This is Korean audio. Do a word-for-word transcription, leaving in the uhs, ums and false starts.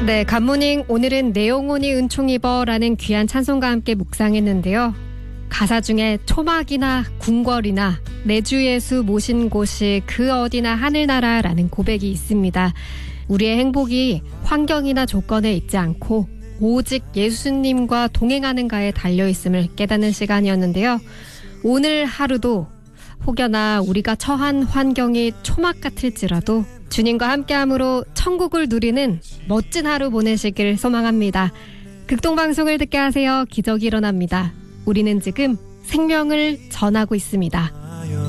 네, 굿모닝. 오늘은 내 영혼이 은총 입어라는 귀한 찬송과 함께 묵상했는데요. 가사 중에 초막이나 궁궐이나 내 주 예수 모신 곳이 그 어디나 하늘나라라는 고백이 있습니다. 우리의 행복이 환경이나 조건에 있지 않고 오직 예수님과 동행하는가에 달려있음을 깨닫는 시간이었는데요. 오늘 하루도 혹여나 우리가 처한 환경이 초막 같을지라도 주님과 함께함으로 천국을 누리는 멋진 하루 보내시길 소망합니다. 극동방송을 듣게 하세요. 기적이 일어납니다. 우리는 지금 생명을 전하고 있습니다.